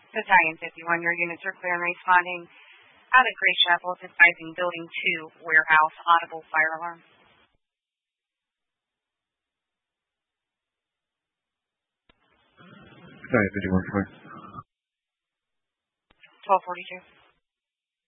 Battalion 51, your units are clear and responding out of Grace Chapel, advising Building 2, warehouse, audible fire alarm. Battalion 51, 1242.